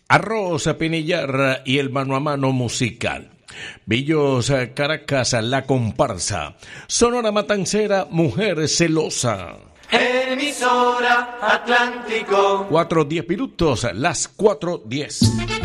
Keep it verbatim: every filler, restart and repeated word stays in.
Arroz, Pinillar y el mano a mano musical. Villos, Caracas, La Comparsa. Sonora Matancera, Mujer Celosa. Emisora Atlántico. Cuatro diez minutos, las cuatro diez.